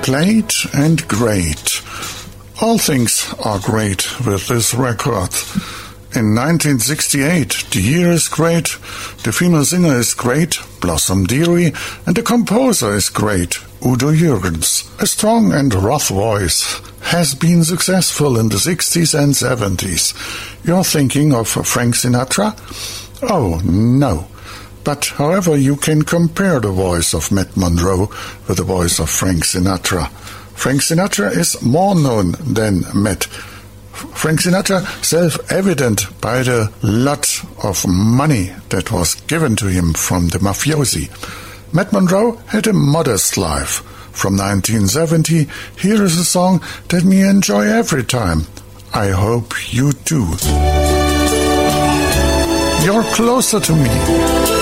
Played and great. All things are great with this record. In 1968, the year is great, the female singer is great, Blossom Dearie, and the composer is great, Udo Jürgens. A strong and rough voice has been successful in the 60s and 70s. You're thinking of Frank Sinatra? Oh, no. But, however, you can compare the voice of Matt Monro with the voice of Frank Sinatra. Frank Sinatra is more known than Matt. Frank Sinatra self-evident by the lot of money that was given to him from the mafiosi. Matt Monro had a modest life. From 1970, here is a song that me enjoy every time. I hope you do. You're closer to me.